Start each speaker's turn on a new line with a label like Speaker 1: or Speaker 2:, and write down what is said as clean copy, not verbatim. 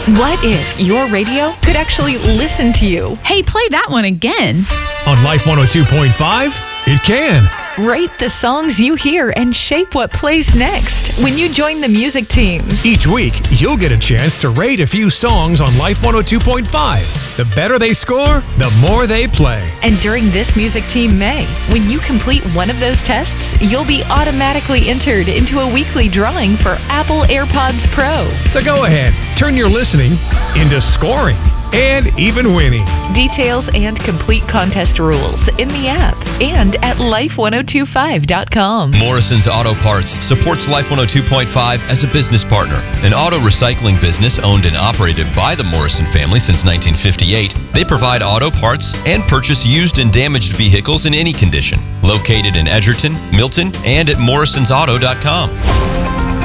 Speaker 1: What if your radio could actually listen to you?
Speaker 2: Hey, play that one again.
Speaker 3: On Life 102.5, it can.
Speaker 1: Rate the songs you hear and shape what plays next when you join the music team.
Speaker 3: Each week, you'll get a chance to rate a few songs on Life 102.5. The better they score, the more they play.
Speaker 1: And during this Music Team May, when you complete one of those tests, you'll be automatically entered into a weekly drawing for Apple AirPods Pro.
Speaker 3: So go ahead, turn your listening into scoring and even winning.
Speaker 1: Details and complete contest rules in the app and at life1025.com.
Speaker 4: Morrison's Auto Parts supports Life 102.5 as a business partner. An auto recycling business owned and operated by the Morrison family since 1958. They provide auto parts and purchase used and damaged vehicles in any condition. Located in Edgerton, Milton, and at morrisonsauto.com.